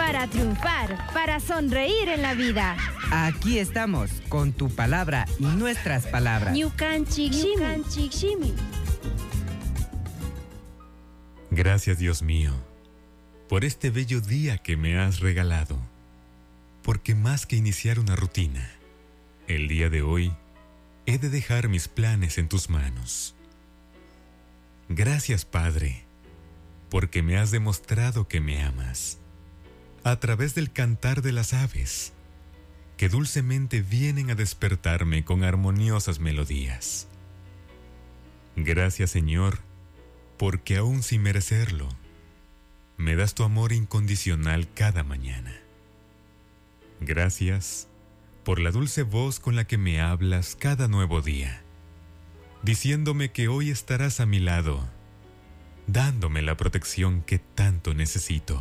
para triunfar, para sonreír en la vida. Aquí estamos, con tu palabra y nuestras palabras. Ñukanchik shimi. Gracias, Dios mío, por este bello día que me has regalado. Porque más que iniciar una rutina, el día de hoy he de dejar mis planes en tus manos. Gracias, Padre, porque me has demostrado que me amas, a través del cantar de las aves, que dulcemente vienen a despertarme con armoniosas melodías. Gracias, Señor, porque aún sin merecerlo, me das tu amor incondicional cada mañana. Gracias por la dulce voz con la que me hablas cada nuevo día, diciéndome que hoy estarás a mi lado, dándome la protección que tanto necesito.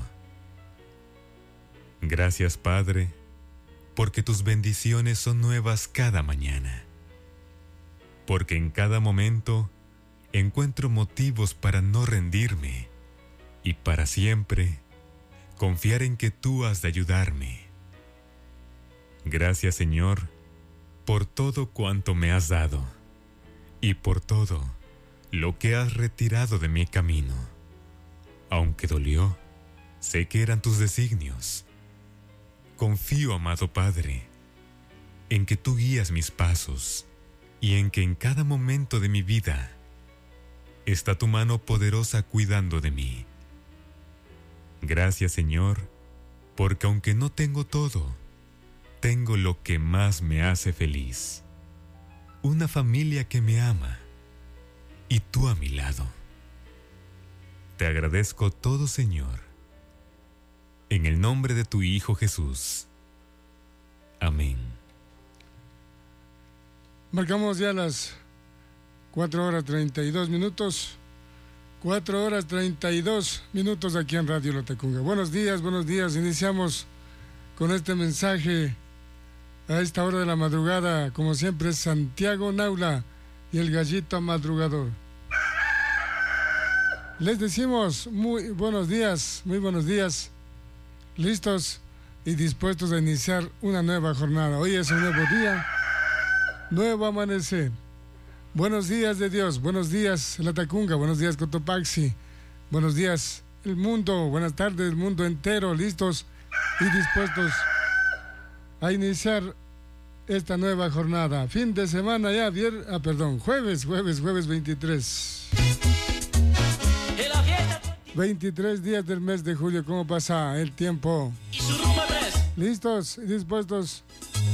Gracias, Padre, porque tus bendiciones son nuevas cada mañana, porque en cada momento encuentro motivos para no rendirme y para siempre confiar en que tú has de ayudarme. Gracias, Señor, por todo cuanto me has dado y por todo lo que has retirado de mi camino. Aunque dolió, sé que eran tus designios. Confío, amado Padre, en que tú guías mis pasos y en que en cada momento de mi vida está tu mano poderosa cuidando de mí. Gracias, Señor, porque aunque no tengo todo, tengo lo que más me hace feliz. Una familia que me ama y tú a mi lado. Te agradezco todo, Señor, en el nombre de tu Hijo Jesús. Amén. Marcamos ya las 4:32. 4:32 aquí en Radio Latacunga. Buenos días. Iniciamos con este mensaje a esta hora de la madrugada. Como siempre, Santiago Naula y el gallito madrugador. Les decimos muy buenos días. Listos y dispuestos a iniciar una nueva jornada. Hoy es un nuevo día, nuevo amanecer. Buenos días de Dios, buenos días Latacunga, buenos días Cotopaxi, buenos días el mundo, buenas tardes el mundo entero, listos y dispuestos a iniciar esta nueva jornada. Fin de semana ya, jueves 23. 23 días del mes de julio, ¿cómo pasa el tiempo? ¿Listos y dispuestos?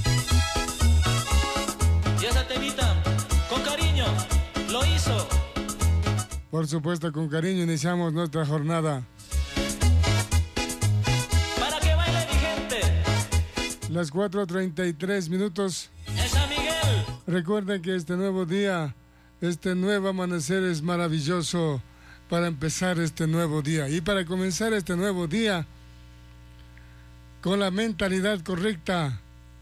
Y esa temita, con cariño, lo hizo. Por supuesto, con cariño iniciamos nuestra jornada. Para que baile mi gente. Las 4:33. Es San Miguel. Recuerden que este nuevo día, este nuevo amanecer es maravilloso para empezar este nuevo día. Y para comenzar este nuevo día con la mentalidad correcta,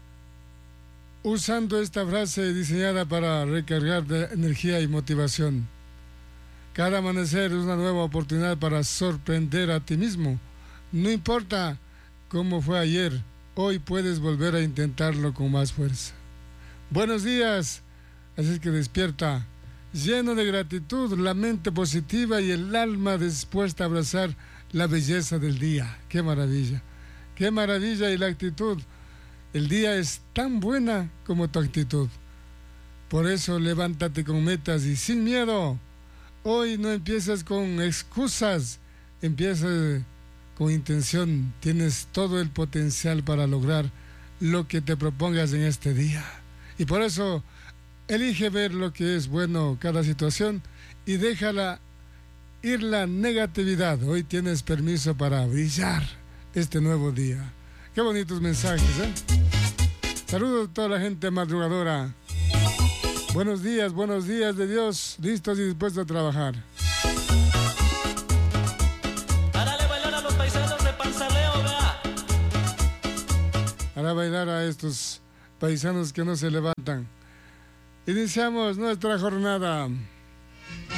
usando esta frase diseñada para recargar de energía y motivación. Cada amanecer es una nueva oportunidad para sorprender a ti mismo. No importa cómo fue ayer, hoy puedes volver a intentarlo con más fuerza. Buenos días, así es que despierta, lleno de gratitud, la mente positiva y el alma dispuesta a abrazar la belleza del día. ¡Qué maravilla! ¡Qué maravilla! Y la actitud. El día es tan buena como tu actitud. Por eso levántate con metas y sin miedo. Hoy no empiezas con excusas, empieza con intención. Tienes todo el potencial para lograr lo que te propongas en este día. Y por eso elige ver lo que es bueno cada situación y déjala ir la negatividad. Hoy tienes permiso para brillar este nuevo día. Qué bonitos mensajes, ¿eh? Saludos a toda la gente madrugadora. Buenos días de Dios, listos y dispuestos a trabajar. Hará bailar a los paisanos de Panzaleo, vea. Hará bailar a estos paisanos que no se levantan. Iniciamos nuestra jornada.